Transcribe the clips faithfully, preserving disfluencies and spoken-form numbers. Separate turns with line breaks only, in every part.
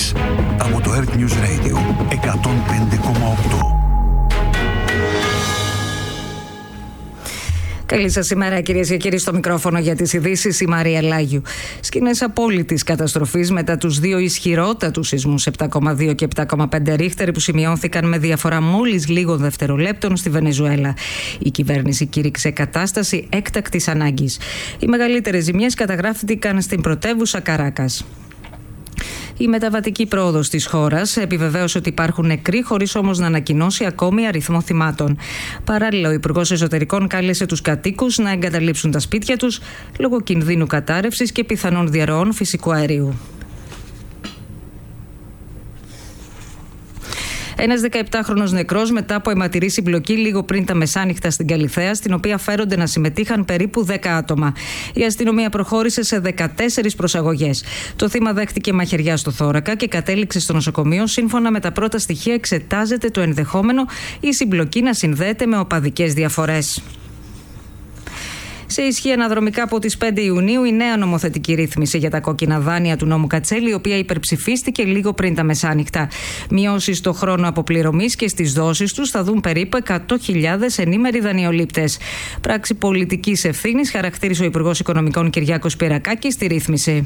ειδήσεις από το Earth News Radio εκατόν πέντε κόμμα οκτώ.
Καλή σας ημέρα, κυρίες και κύριοι, στο μικρόφωνο για τις ειδήσεις η Μαρία Λάγιου. Σκηνές απόλυτης καταστροφής μετά τους δύο ισχυρότατους σεισμούς επτά κόμμα δύο και επτά κόμμα πέντε ρίχτερ που σημειώθηκαν με διαφορά μόλις λίγων δευτερολέπτων στη Βενεζουέλα. Η κυβέρνηση κήρυξε κατάσταση έκτακτης ανάγκης. Οι μεγαλύτερες ζημιές καταγράφηκαν στην πρωτεύουσα Καράκας. Η μεταβατική πρόοδος της χώρας επιβεβαίωσε ότι υπάρχουν νεκροί, χωρίς όμως να ανακοινώσει ακόμη αριθμό θυμάτων. Παράλληλα, ο Υπουργός Εσωτερικών κάλεσε τους κατοίκους να εγκαταλείψουν τα σπίτια τους λόγω κινδύνου κατάρρευσης και πιθανών διαρροών φυσικού αερίου. Ένας δεκαεπτάχρονος νεκρός μετά από αιματηρή συμπλοκή λίγο πριν τα μεσάνυχτα στην Καλιθέα, στην οποία φέρονται να συμμετείχαν περίπου δέκα άτομα. Η αστυνομία προχώρησε σε δεκατέσσερις προσαγωγές. Το θύμα δέχτηκε μαχαιριά στο θώρακα και κατέληξε στο νοσοκομείο. Σύμφωνα με τα πρώτα στοιχεία, εξετάζεται το ενδεχόμενο η συμπλοκή να συνδέεται με οπαδικές διαφορές. Σε ισχύ αναδρομικά από τις πέντε Ιουνίου η νέα νομοθετική ρύθμιση για τα κόκκινα δάνεια του νόμου Κατσέλη, η οποία υπερψηφίστηκε λίγο πριν τα μεσάνυχτα. Μειώσεις στο χρόνο αποπληρωμής και στις δόσεις τους θα δουν περίπου εκατό χιλιάδες ενήμεροι δανειολήπτες. Πράξη πολιτικής ευθύνης, χαρακτήρισε ο Υπουργός Οικονομικών Κυριάκος Πυρακάκης στη ρύθμιση.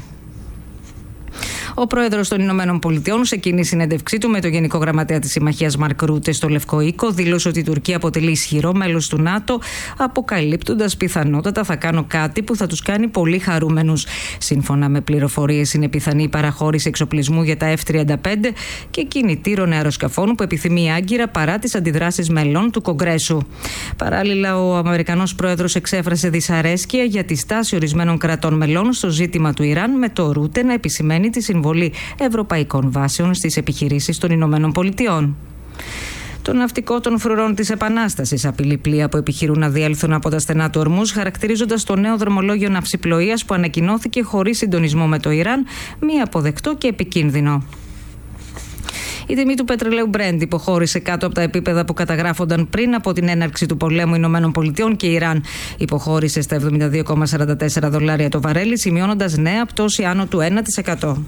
Ο πρόεδρος των Ηνωμένων Πολιτειών, σε κοινή συνέντευξή του με τον Γενικό Γραμματέα της Συμμαχίας Μαρκ Ρούτε στο Λευκό Οίκο, δήλωσε ότι η Τουρκία αποτελεί ισχυρό μέλος του ΝΑΤΟ, αποκαλύπτοντας πιθανότατα θα κάνω κάτι που θα τους κάνει πολύ χαρούμενους. Σύμφωνα με πληροφορίες, είναι πιθανή η παραχώρηση εξοπλισμού για τα εφ τριάντα πέντε και κινητήρων αεροσκαφών που επιθυμεί η Άγκυρα παρά τις αντιδράσεις μελών του Κογκρέσου. Παράλληλα, ο Αμερικανός πρόεδρος εξέφρασε δυσαρέσκεια για τη στάση ορισμένων κρατών μελών στο ζήτημα του Ιράν, με το Ρούτε να επισημαίνει τη συμβολή ευρωπαϊκών βάσεων στις επιχειρήσεις των Ηνωμένων Πολιτειών. Το ναυτικό των φρουρών της Επανάστασης απειλεί πλοία που επιχειρούν να διέλθουν από τα στενά του Ορμούζ, χαρακτηρίζοντας το νέο δρομολόγιο ναυσιπλοείας που ανακοινώθηκε χωρίς συντονισμό με το Ιράν μη αποδεκτό και επικίνδυνο. Η τιμή του πετρελαίου Brent υποχώρησε κάτω από τα επίπεδα που καταγράφονταν πριν από την έναρξη του πολέμου Ηνωμένων Πολιτειών και Ιράν. Υποχώρησε στα εβδομήντα δύο κόμμα σαράντα τέσσερα δολάρια το βαρέλι, σημειώνοντας νέα πτώση άνω του ένα τοις εκατό.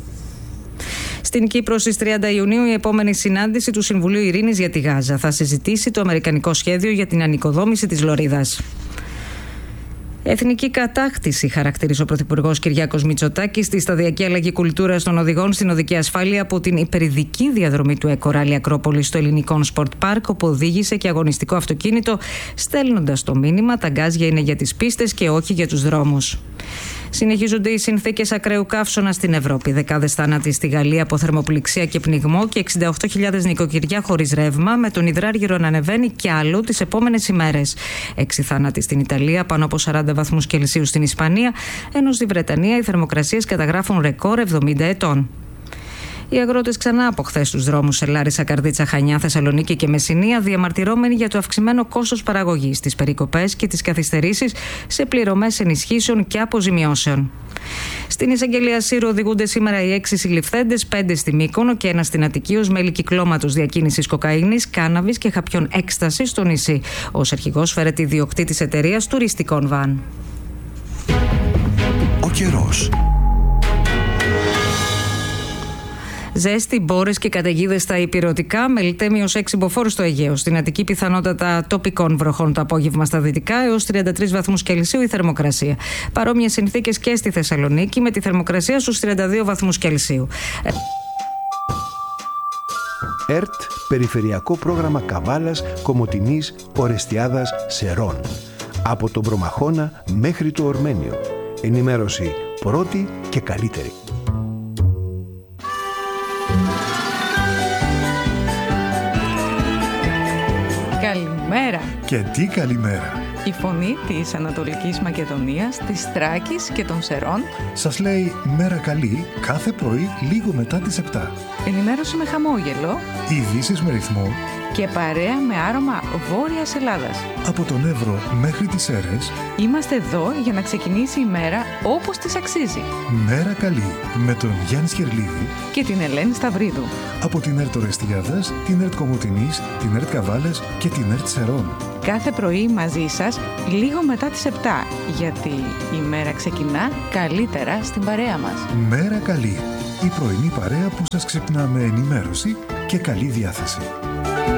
Στην Κύπρο στις τριάντα Ιουνίου η επόμενη συνάντηση του Συμβουλίου Ειρήνης για τη Γάζα θα συζητήσει το αμερικανικό σχέδιο για την ανοικοδόμηση της Λωρίδας. Εθνική κατάκτηση, χαρακτήρισε ο Πρωθυπουργός Κυριάκος Μητσοτάκης τη σταδιακή αλλαγή κουλτούρας των οδηγών στην οδική ασφάλεια από την υπερηδική διαδρομή του Εκοράλη Ακρόπολη στο Ελληνικό Σπορτ Πάρκ, όπου οδήγησε και αγωνιστικό αυτοκίνητο, στέλνοντας το μήνυμα: τα γκάζια είναι για τις πίστες και όχι για τους δρόμους. Συνεχίζονται οι συνθήκες ακραίου καύσωνα στην Ευρώπη. Δεκάδες θάνατοι στη Γαλλία από θερμοπληξία και πνιγμό και εξήντα οκτώ χιλιάδες νοικοκυριά χωρίς ρεύμα, με τον υδράργυρο να ανεβαίνει κι άλλο τις επόμενες ημέρες. Έξι θάνατοι στην Ιταλία, πάνω από σαράντα βαθμούς Κελσίου στην Ισπανία, ενώ στη Βρετανία οι θερμοκρασίες καταγράφουν ρεκόρ εβδομήντα ετών. Οι αγρότες ξανά από χθες στους δρόμους σε Λάρισα, Καρδίτσα, Χανιά, Θεσσαλονίκη και Μεσσηνία, διαμαρτυρώμενοι για το αυξημένο κόστος παραγωγής, τις περικοπές και τις καθυστερήσεις σε πληρωμές ενισχύσεων και αποζημιώσεων. Στην εισαγγελία Σύρου οδηγούνται σήμερα οι έξι συλληφθέντες, πέντε στη Μύκονο και ένα στην Αττική, ως μέλη κυκλώματος διακίνησης κοκαίνης, κάναβης και χαπιών έκστασης στο νησί. Ως αρχηγός φέρεται ιδιοκτήτης εταιρείας τουριστικών βαν.
Ο καιρός.
Ζέστη, μπόρες και καταιγίδες στα ηπειρωτικά, με λιτέμιος έξι μποφόρ στο Αιγαίο. Στην Αττική, πιθανότατα τοπικών βροχών το απόγευμα στα δυτικά, έως τριάντα τρεις βαθμούς Κελσίου η θερμοκρασία. Παρόμοιες συνθήκες και στη Θεσσαλονίκη, με τη θερμοκρασία στους τριάντα δύο βαθμούς Κελσίου.
ΕΡΤ, Περιφερειακό Πρόγραμμα Καβάλας, Κομοτηνής, Ορεστιάδας, Σερών. Από τον Προμαχώνα μέχρι το Ορμένιο. Ενημέρωση πρώτη και καλύτερη.
Καλημέρα.
Και τι καλημέρα.
Η φωνή της Ανατολικής Μακεδονίας, της Θράκης και των Σερών
σας λέει μέρα καλή κάθε πρωί λίγο μετά τις επτά.
Ενημέρωση με χαμόγελο,
ειδήσεις με ρυθμό
και παρέα με άρωμα Βόρειας Ελλάδας.
Από τον Εύρο μέχρι τις Σέρρες
είμαστε εδώ για να ξεκινήσει η μέρα όπως της αξίζει.
Μέρα καλή με τον Γιάννη Σκερλίδη
και την Ελένη Σταυρίδου.
Από την ΕΡΤ Ορεστιάδας, την ΕΡΤ Κομοτηνής, την ΕΡΤ Καβάλας και την ΕΡΤ Σερών.
Κάθε πρωί μαζί σας λίγο μετά τις επτά, γιατί η μέρα ξεκινά καλύτερα στην παρέα μας.
Μέρα καλή η πρωινή παρέα που σας ξυπνά με ενημέρωση και καλή διάθεση.